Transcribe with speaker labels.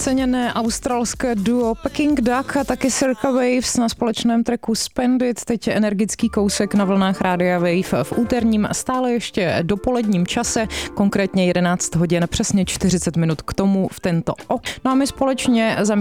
Speaker 1: ceněné australské duo Peking Duk a taky Circa Waves na společném tracku Spend It. Teď je energický kousek na vlnách Rádia Wave v úterním stále ještě dopoledním čase, konkrétně 11 hodin, přesně 40 minut k tomu v tento No a my společně za